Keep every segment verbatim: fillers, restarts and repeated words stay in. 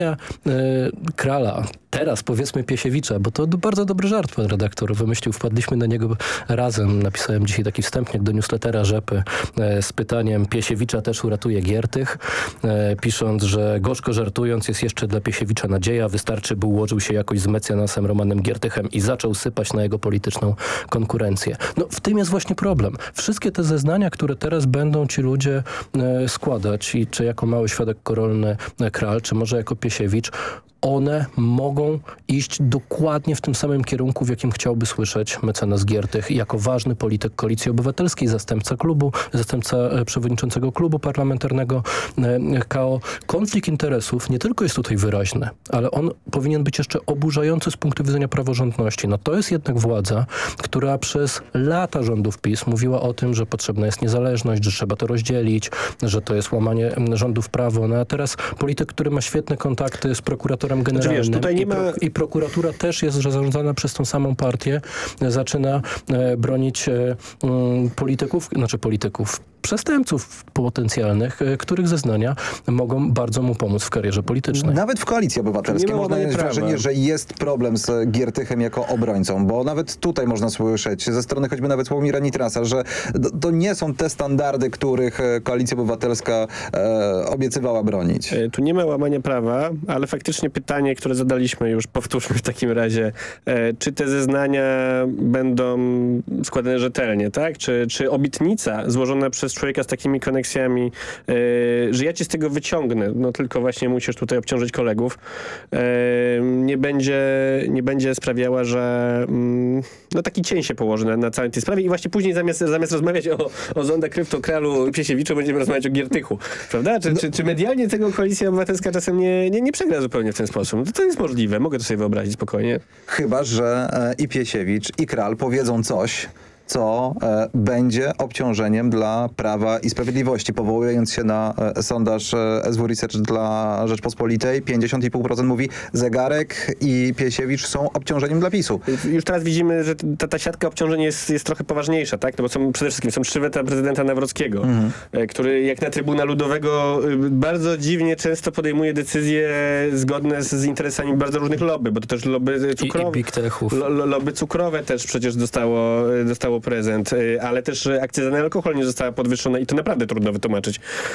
Krala, teraz powiedzmy Piesiewicza, bo to bardzo dobry żart pan redaktor wymyślił, wpadliśmy na niego razem. Napisałem dzisiaj taki wstępnik do newslettera Rzepy e, z pytaniem: Piesiewicza też uratuje Giertych, e, pisząc, że gorzko żartując jest jeszcze dla Piesiewicza nadzieja, wystarczy by ułożył się jakoś z mecjanasem Romanem Giertychem i zaczął sypać na jego polityczną konkurencję. No w tym jest właśnie problem. Wszystkie te zeznania, które teraz będą ci ludzie e, składać, i czy jako mały świadek korolny e, Kral, czy może jako Piesiewicz, one mogą iść dokładnie w tym samym kierunku, w jakim chciałby słyszeć mecenas Giertych jako ważny polityk Koalicji Obywatelskiej, zastępca klubu, zastępca e, przewodniczącego klubu parlamentarnego e, K O. Konflikt interesów nie tylko jest tutaj wyraźny, ale on powinien być jeszcze oburzający z punktu widzenia praworządności. No to jest jednak władza, która przez lata rządów PiS mówiła o tym, że potrzebna jest niezależność, że trzeba to rozdzielić, że to jest łamanie rządów prawa. No a teraz polityk, który ma świetne kontakty z prokuratorem generalnym, wiesz, tutaj nie i, pro, ma... i prokuratura też jest zarządzana przez tą samą partię, zaczyna e, bronić e, m, polityków, znaczy polityków, przestępców potencjalnych, e, których zeznania mogą bardzo mu pomóc w karierze politycznej. Nawet w Koalicji Obywatelskiej można mieć prawa. wrażenie, że jest problem z Giertychem jako obrońcą, bo nawet tutaj można słyszeć ze strony choćby nawet Sławomira Nitrasa, że to nie są te standardy, których Koalicja Obywatelska e, obiecywała bronić. E, tu nie ma łamania prawa, ale faktycznie pytanie, które zadaliśmy już, powtórzmy w takim razie, e, czy te zeznania będą składane rzetelnie, tak? Czy, czy obietnica złożona przez człowieka z takimi koneksjami, e, że ja cię z tego wyciągnę, no tylko właśnie musisz tutaj obciążyć kolegów, e, nie będzie, nie będzie sprawiała, że mm, no taki cień się położy na, na całej tej sprawie i właśnie później zamiast, zamiast rozmawiać o, o Zonda Krypto, Kralu, Piesiewiczu, będziemy rozmawiać o Giertychu, prawda? Czy, no. czy, czy medialnie tego Koalicja Obywatelska czasem nie, nie, nie przegra zupełnie w ten sposób? No to, to jest możliwe, mogę to sobie wyobrazić spokojnie. Chyba że e, i Piesiewicz, i Kral powiedzą coś, co e, będzie obciążeniem dla Prawa i Sprawiedliwości. Powołując się na e, sondaż e, S W Research dla Rzeczpospolitej, pięćdziesiąt i pół procent mówi Zegarek i Piesiewicz są obciążeniem dla PiSu. Już teraz widzimy, że ta, ta siatka obciążeń jest, jest trochę poważniejsza, tak? No bo są, przede wszystkim są trzy weta prezydenta Nawrockiego, mhm. e, który jak na Trybuna Ludowego e, bardzo dziwnie często podejmuje decyzje zgodne z, z interesami bardzo różnych lobby, bo to też lobby cukrowe. I, i big techów. Lo, lo, lobby cukrowe też przecież dostało, dostało prezent, ale też akcyza na alkohol nie została podwyższona i to naprawdę trudno wytłumaczyć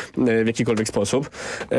w jakikolwiek sposób.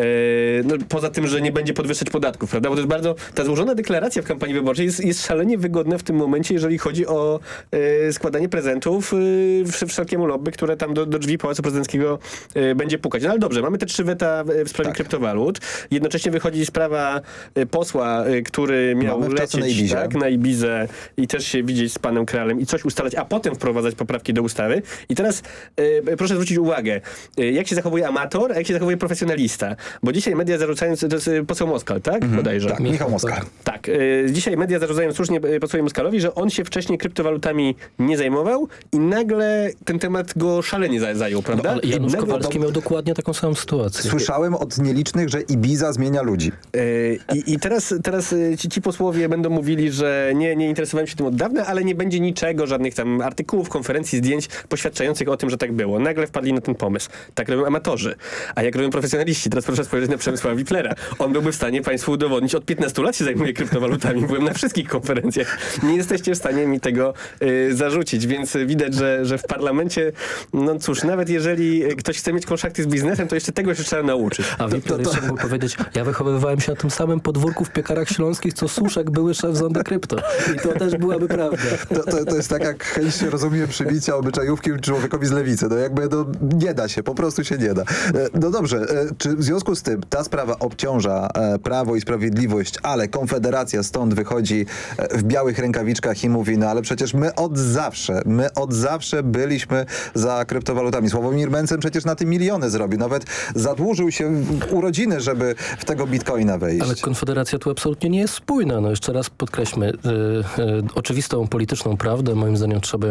No, poza tym, że nie będzie podwyższać podatków, prawda? Bo to jest bardzo, ta złożona deklaracja w kampanii wyborczej jest, jest szalenie wygodna w tym momencie, jeżeli chodzi o e, składanie prezentów e, wszelkiemu lobby, które tam do, do drzwi Pałacu Prezydenckiego e, będzie pukać. No ale dobrze, mamy te trzy weta w sprawie tak. kryptowalut. Jednocześnie wychodzi sprawa e, posła, e, który miał mamy lecieć na, tak, na Ibizę i też się widzieć z panem Kralem i coś ustalać, a potem wprowadzać poprawki do ustawy. I teraz e, proszę zwrócić uwagę, e, jak się zachowuje amator, a jak się zachowuje profesjonalista. Bo dzisiaj media zarzucają, to jest poseł Moskal, tak? Mhm, Bodajże. Tak, Michał Moskal. Tak. E, dzisiaj media zarzucają słusznie posłowi Moskalowi, że on się wcześniej kryptowalutami nie zajmował i nagle ten temat go szalenie za, zajął, prawda? No, ale Janusz nagle Kowalski to... miał dokładnie taką samą sytuację. Słyszałem od nielicznych, że Ibiza zmienia ludzi. E, i, I teraz, teraz ci, ci posłowie będą mówili, że nie, nie interesowałem się tym od dawna, ale nie będzie niczego, żadnych tam artykułów, konferencji, zdjęć poświadczających o tym, że tak było. Nagle wpadli na ten pomysł. Tak robią amatorzy. A jak robią profesjonaliści? Teraz proszę spojrzeć na Przemysława Wiplera. On byłby w stanie państwu udowodnić, od piętnastu lat się zajmuje kryptowalutami. Byłem na wszystkich konferencjach. Nie jesteście w stanie mi tego y, zarzucić, więc widać, że, że w parlamencie, no cóż, nawet jeżeli ktoś chce mieć kontakty z biznesem, to jeszcze tego się trzeba nauczyć. A Wipler jeszcze mógł powiedzieć, ja wychowywałem się na tym samym podwórku w Piekarach Śląskich, co Suszek, były szef Zonda Krypto. I to też byłaby prawda. To, to, to jest tak, jak chęć się rozumie przybicia obyczajówki człowiekowi z lewicy. No jakby no, nie da się, po prostu się nie da. No dobrze, czy w związku z tym ta sprawa obciąża Prawo i Sprawiedliwość, ale Konfederacja stąd wychodzi w białych rękawiczkach i mówi, no ale przecież my od zawsze, my od zawsze byliśmy za kryptowalutami. Sławomir Mencen przecież na tym miliony zrobił. Nawet zadłużył się w urodziny, żeby w tego bitcoina wejść. Ale Konfederacja tu absolutnie nie jest spójna. No jeszcze raz podkreślmy, yy, yy, oczywistą polityczną prawdę, moim zdaniem trzeba ją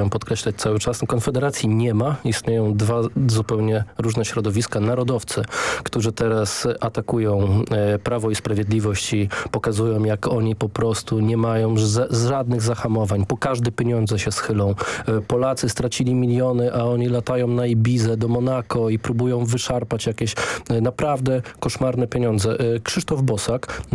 chciałem podkreślać cały czas. Konfederacji nie ma. Istnieją dwa zupełnie różne środowiska. Narodowcy, którzy teraz atakują e, Prawo i Sprawiedliwość i pokazują, jak oni po prostu nie mają z, żadnych zahamowań. Po każde pieniądze się schylą. E, Polacy stracili miliony, a oni latają na Ibizę, do Monako i próbują wyszarpać jakieś e, naprawdę koszmarne pieniądze. E, Krzysztof Bosak